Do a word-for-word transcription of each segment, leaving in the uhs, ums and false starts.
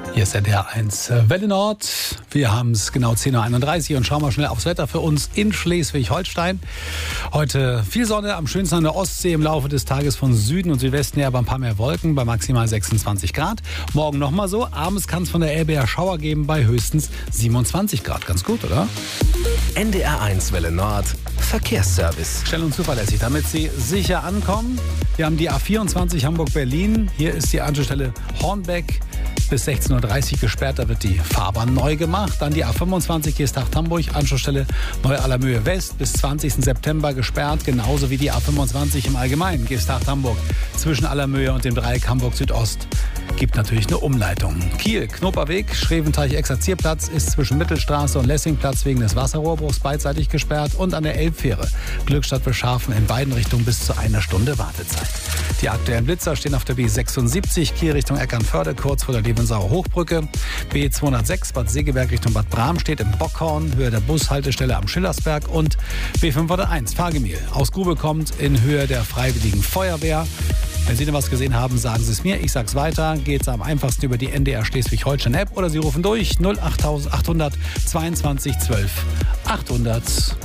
Hier ist der D R eins Welle Nord. Wir haben es genau zehn Uhr einunddreißig und schauen mal schnell aufs Wetter für uns in Schleswig-Holstein. Heute viel Sonne, am schönsten an der Ostsee, im Laufe des Tages von Süden und Südwesten her aber ein paar mehr Wolken bei maximal sechsundzwanzig Grad. Morgen nochmal so, abends kann es von der Elbe her Schauer geben bei höchstens siebenundzwanzig Grad. Ganz gut, oder? N D R eins Welle Nord, Verkehrsservice. Schnell und zuverlässig, damit Sie sicher ankommen. Wir haben die A vierundzwanzig Hamburg-Berlin. Hier ist die Anschlussstelle Hornbeck. Bis sechzehn Uhr dreißig gesperrt, da wird die Fahrbahn neu gemacht. Dann die A fünfundzwanzig Geesthacht-Hamburg, Anschlussstelle Neu-Allermöhe West, bis zwanzigsten September gesperrt. Genauso wie die A fünfundzwanzig im Allgemeinen, Geesthacht-Hamburg. Zwischen Allermöhe und dem Dreieck Hamburg-Südost gibt natürlich eine Umleitung. Kiel, Knoperweg, Schreventeich-Exerzierplatz ist zwischen Mittelstraße und Lessingplatz wegen des Wasserrohrbruchs beidseitig gesperrt. Und an der Elbfähre Glückstadt Beschafen in beiden Richtungen bis zu einer Stunde Wartezeit. Die aktuellen Blitzer stehen auf der B sechsundsiebzig, Kiel Richtung Eckernförde, kurz vor der Lebensauer Hochbrücke. B zweihundertsechs, Bad Segeberg Richtung Bad Bram steht im Bockhorn, Höhe der Bushaltestelle am Schillersberg. Und B fünfhunderteins, Fahrgemühl aus Grube kommt in Höhe der Freiwilligen Feuerwehr. Wenn Sie denn was gesehen haben, sagen Sie es mir. Ich sag's weiter. Geht's am einfachsten über die N D R Schleswig-Holstein-App oder Sie rufen durch null acht achthundert zweiundzwanzig zwölf achthundert.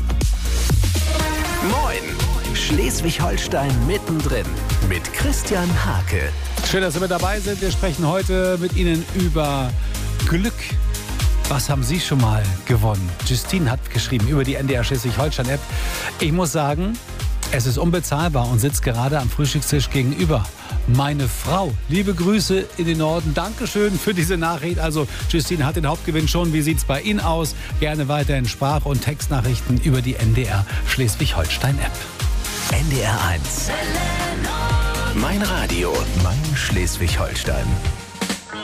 Moin! Schleswig-Holstein mittendrin mit Christian Hake. Schön, dass Sie mit dabei sind. Wir sprechen heute mit Ihnen über Glück. Was haben Sie schon mal gewonnen? Justine hat geschrieben über die N D R Schleswig-Holstein-App. Ich muss sagen, es ist unbezahlbar und sitzt gerade am Frühstückstisch gegenüber. Meine Frau, liebe Grüße in den Norden. Dankeschön für diese Nachricht. Also Justine hat den Hauptgewinn schon. Wie sieht's bei Ihnen aus? Gerne weiterhin Sprach- und Textnachrichten über die N D R Schleswig-Holstein-App. N D R eins. Mein Radio, mein Schleswig-Holstein.